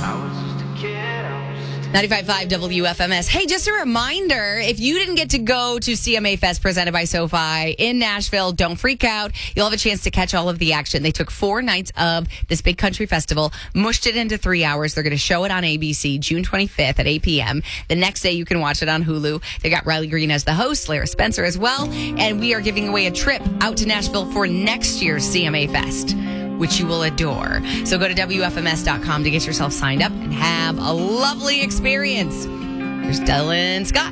95.5 WFMS. Hey, just a reminder, if you didn't get to go to CMA Fest presented by SoFi in Nashville, don't freak out. You'll have a chance to catch all of the action. They took 4 nights of this big country festival, mushed it into 3 hours. They're going to show it on ABC June 25th at 8 p.m. The next day, you can watch it on Hulu. They got Riley Green as the host, Lara Spencer as well. And we are giving away a trip out to Nashville for next year's CMA Fest, which you will adore. So go to WFMS.com to get yourself signed up and have a lovely experience. Here's Dylan Scott.